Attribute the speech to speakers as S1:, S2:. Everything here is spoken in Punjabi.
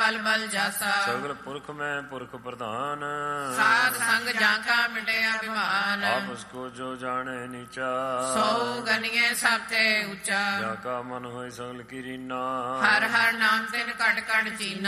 S1: ਬਲ ਬਲ ਜਾਸਾ।
S2: ਸਗਲ ਪੁਰਖ ਮੈਂ ਪੁਰਖ ਪ੍ਰਧਾਨ,
S1: ਸਾਧ ਸੰਗ ਜਾਂ ਕਾ ਮਿਟੇ ਅਭਿਮਾਨ।
S2: ਆਪਸ ਕੋ ਜੋ ਜਾਣੇ ਨੀਚਾ,
S1: ਸੋ ਗਨੀਏ ਸਭ ਤੇ ਉੱਚਾ।
S2: ਜਾ ਕਾ ਮਨ ਹੋਏ ਸਗਲ ਕੀ ਰੀਨਾ,
S1: ਹਰ ਹਰ ਨਾਮ ਤਿਨ ਘਟ ਘਟ ਚੀਨਾ।